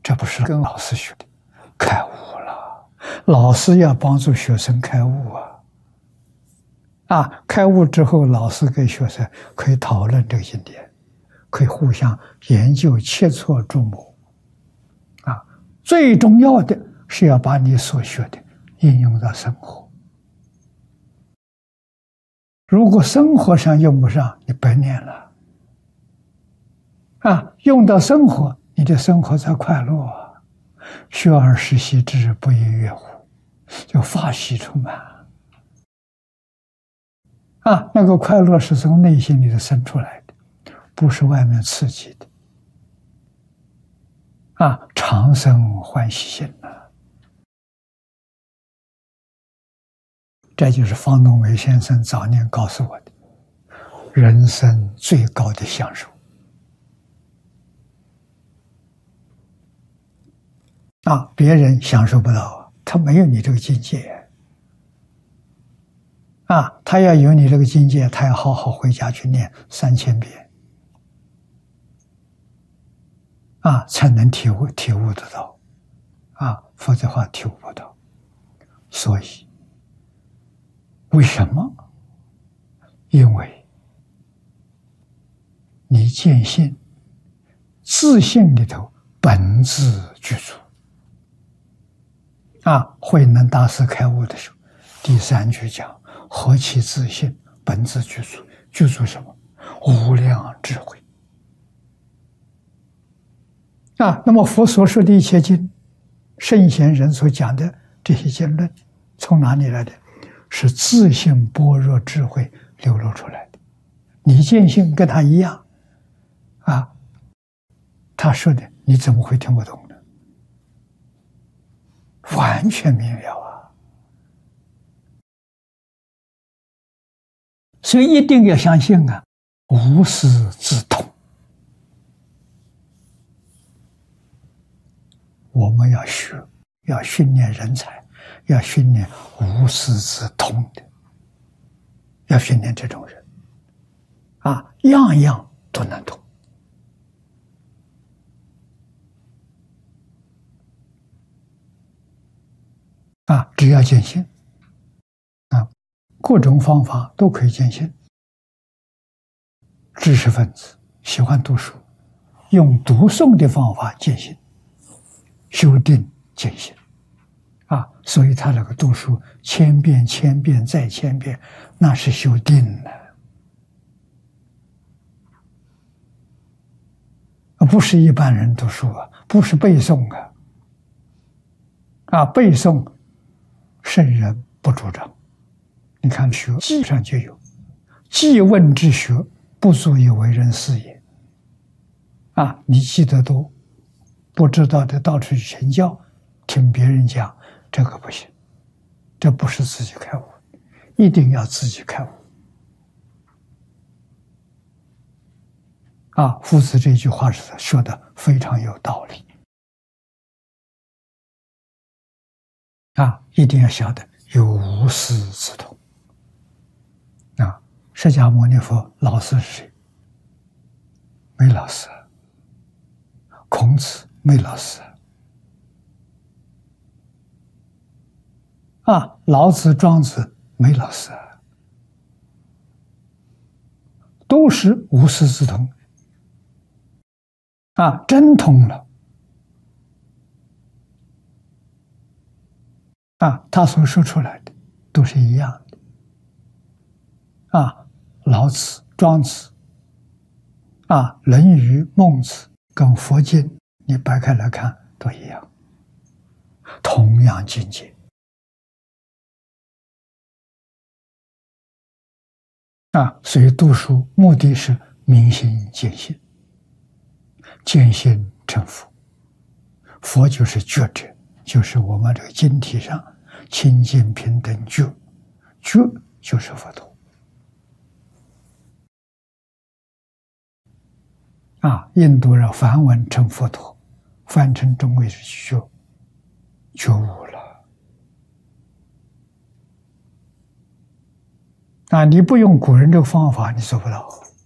这不是跟老师学的，开悟了。老师要帮助学生开悟开悟之后，老师跟学生可以讨论这个经典，可以互相研究，切磋琢磨。最重要的是要把你所学的应用到生活。如果生活上用不上，你白念了。用到生活，你的生活才快乐。学而时习之，不亦说乎？就法喜充满。那个快乐是从内心里头生出来的，不是外面刺激的。常生欢喜心这就是方东伟先生早年告诉我的人生最高的享受。别人享受不到，他没有你这个境界。他要有你这个境界，他要好好回家去念3000遍，才能体悟得到，否则的话体悟不到。所以，为什么？因为你见性，自性里头本自具足。慧能大师开悟的时候，第3句讲：何其自性，本自具足。具足什么？无量智慧。那么佛所说的一切经，圣贤人所讲的这些经论，从哪里来的？是自性般若智慧流露出来的。你见性跟他一样，他说的你怎么会听不懂呢？完全明了所以一定要相信无师自通。我们要学，要训练人才，要训练无师自通的，要训练这种人样样都能通。只要见性各种方法都可以见性。知识分子喜欢读书，用读诵的方法见性，修定见性所以他那个读书千遍再千遍，那是修定不是一般人读书不是背诵背诵圣人不主张。你看学记上就有，记问之学，不足以为人师也。你记得多，不知道的到处去请教，听别人讲，这个不行，这不是自己开悟，一定要自己开悟。夫子这句话是说的非常有道理。一定要晓得有无师自通。释迦牟尼佛老师是谁？没老师。孔子没老师。老子、庄子没老师，都是无师自通。真通了。他所说出来的都是一样的。老子、庄子、论语、孟子跟佛经，你掰开来看都一样，同样境界。所以读书目的是明心见性，见性成佛。佛就是觉者，就是我们这个经体上清净平等觉，觉就是佛陀。印度人梵文称佛陀，翻成中文是觉悟了。你不用古人这个方法，你做不到。